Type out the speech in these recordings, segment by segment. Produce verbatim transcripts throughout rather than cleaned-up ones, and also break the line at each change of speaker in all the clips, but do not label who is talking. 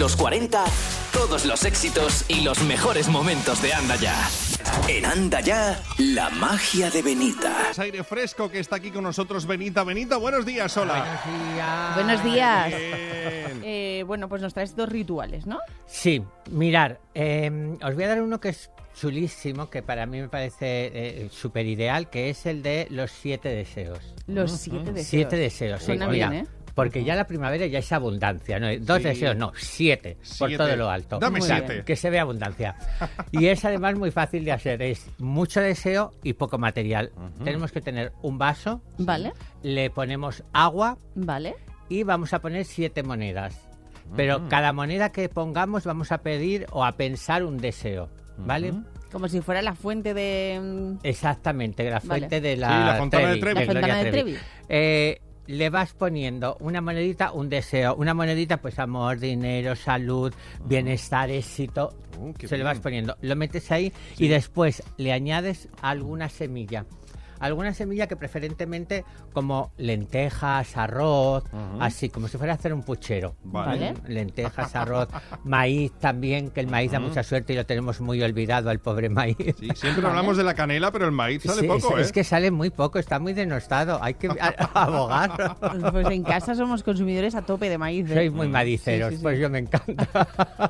los cuarenta, todos los éxitos y los mejores momentos de Anda Ya. En Anda Ya, la magia de Benita.
Es aire fresco que está aquí con nosotros Benita. Benita, buenos días, hola.
Buenos días.
Buenos días.
Bien.
Eh, bueno, pues nos traes dos rituales, ¿no?
Sí, mirar, eh, os voy a dar uno que es chulísimo, que para mí me parece eh, súper ideal, que es el de los siete deseos.
Los siete deseos.
Siete deseos, sí.
Suena
Mira,
bien, ¿eh?
porque ya la primavera ya es abundancia, ¿no? Dos
Sí.
deseos, no, siete, por
Siete.
todo lo alto.
Dame
Muy
siete.
bien.
Que se vea abundancia. Y es además muy fácil de hacer, es mucho deseo y poco material. Tenemos que tener un vaso,
Vale,
le ponemos agua
vale.
y vamos a poner siete monedas. Pero cada moneda que pongamos vamos a pedir o a pensar un deseo, ¿vale?
Como si fuera la fuente de... mm,
Exactamente, la
Vale.
fuente de la,
Sí, la fontana de Trevi.
La
Gloria
fontana de Trevi.
Eh, le vas poniendo una monedita, un deseo. Una monedita, pues amor, dinero, salud, bienestar, éxito.
Uh, qué
Se le vas
bien.
poniendo. Lo metes ahí y después le añades alguna semilla. Alguna semilla que preferentemente como lentejas, arroz, así como si fuera a hacer un puchero.
Vale.
Lentejas, arroz, maíz también, que el maíz da mucha suerte y lo tenemos muy olvidado al pobre maíz.
Sí, siempre hablamos de la canela, pero el maíz sale
Sí,
poco,
es,
¿eh?
es que sale muy poco, está muy denostado, hay que a- abogar.
Pues en casa somos consumidores a tope de maíz. ¿eh?
Sois muy madiceros,
Sí, sí, sí.
pues yo me encanta.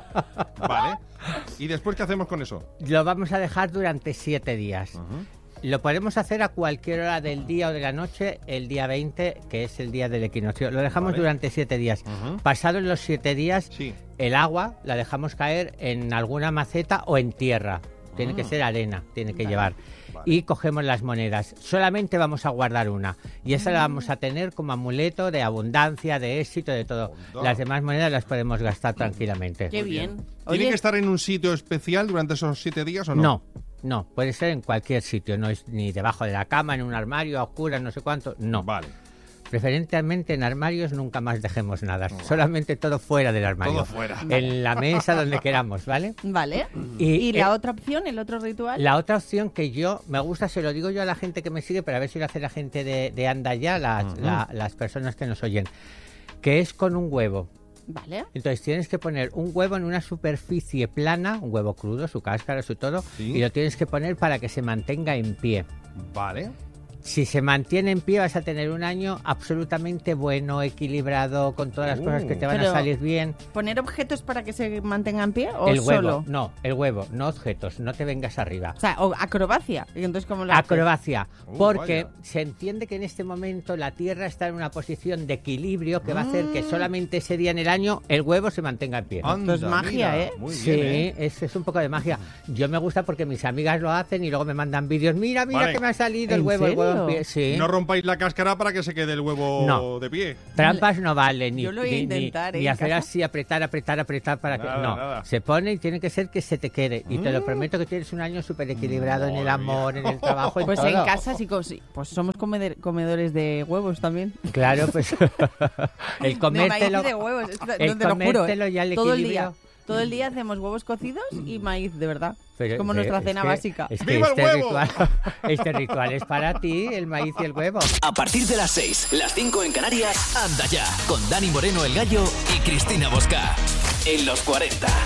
Vale. ¿Y después qué hacemos con eso?
Lo vamos a dejar durante siete días. Lo podemos hacer a cualquier hora del día o de la noche, el día veinte, que es el día del equinoccio. Lo dejamos
Vale.
durante siete días.
Ujú.
Pasados los siete días,
Sí.
el agua la dejamos caer en alguna maceta o en tierra. Tiene que ser arena, tiene que llevar.
Vale.
Y cogemos las monedas. Solamente vamos a guardar una. Y esa la vamos a tener como amuleto de abundancia, de éxito, de todo.
Onda.
Las demás monedas las podemos gastar tranquilamente.
Qué bien.
¿Tiene
Oye,
que estar en un sitio especial durante esos siete días o no?
No, no, puede ser en cualquier sitio, no es ni debajo de la cama, en un armario, a oscuras, no sé cuánto, no.
Vale.
Preferentemente en armarios nunca más dejemos nada, solamente todo fuera del armario.
Todo fuera.
En la mesa, donde queramos, ¿vale?
Vale.
Y,
¿Y,
eh,
la otra opción, el otro ritual?
La otra opción que yo me gusta, se lo digo yo a la gente que me sigue, pero a ver si lo hace la gente de, de Anda Ya, las, la- las personas que nos oyen, que es con un huevo.
Vale.
Entonces tienes que poner un huevo en una superficie plana, un huevo crudo, su cáscara, su todo,
Sí.
y lo tienes que poner para que se mantenga en pie.
Vale.
Si se mantiene en pie vas a tener un año absolutamente bueno, equilibrado, con todas las
Uh.
cosas que te van
Pero-
a salir bien.
¿Poner objetos para que se mantenga en pie o
El huevo,
solo?
no, el huevo, no objetos, no te vengas arriba.
O sea, o acrobacia. ¿Y entonces cómo lo haces?
Acrobacia,
Uh,
porque
vaya.
se entiende que en este momento la Tierra está en una posición de equilibrio que va a hacer que solamente ese día en el año el huevo se mantenga en pie.
Anda,
Esto es magia,
mira.
¿eh?
Muy
Sí,
bien, ¿eh?
es, es un poco de magia. Yo me gusta porque mis amigas lo hacen y luego me mandan vídeos. Mira, mira
Vale.
que me ha salido el
¿En
huevo, el huevo en
serio?
pie. Sí.
No rompáis la cáscara para que se quede el huevo
No.
de pie.
Trampas no valen, ni,
Yo lo voy a
ni- ni-
intentar, ¿eh?
ni
en
hacer
casa.
así, apretar, apretar, apretar para que...
Nada,
No,
nada.
se pone y tiene que ser que se te quede. Y te lo prometo que tienes un año súper equilibrado en el
Madre
amor, en el trabajo, en
Pues
todo.
en casa sí, co- sí, pues somos comeder- comedores de huevos también.
Claro, pues el
De
comértelo...
maíz y de huevos. Es que,
el
no te lo juro, ¿eh?
comértelo ya el
Todo el
equilibrio.
día. Todo el día hacemos huevos cocidos y maíz, de verdad.
Pero-
es como
pero
nuestra
es
cena
que-
básica.
Es que
¡Viva el
este
huevo!
ritual, este ritual es para ti, el maíz y el huevo.
A partir de las seis, las cinco en Canarias, Anda Ya, con Dani Moreno el Gallo y Cristina Bosca. En los cuarenta.